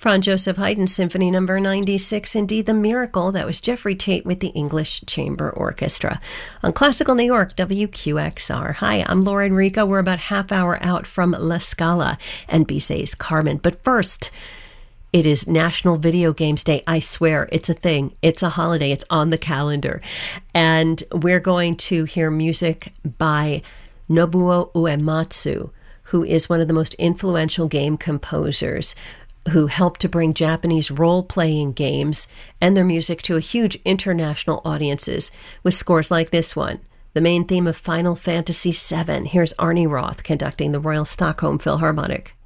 Franz Joseph Haydn's Symphony Number 96, indeed The Miracle. That was Jeffrey Tate with the English Chamber Orchestra. On Classical New York, WQXR. Hi, I'm Laura Enrico. We're about half hour out from La Scala and Bizet's Carmen. But first, it is National Video Games Day. I swear, it's a thing. It's a holiday. It's on the calendar. And we're going to hear music by Nobuo Uematsu, who is one of the most influential game composers, who helped to bring Japanese role-playing games and their music to a huge international audiences with scores like this one, the main theme of Final Fantasy VII. Here's Arnie Roth conducting the Royal Stockholm Philharmonic.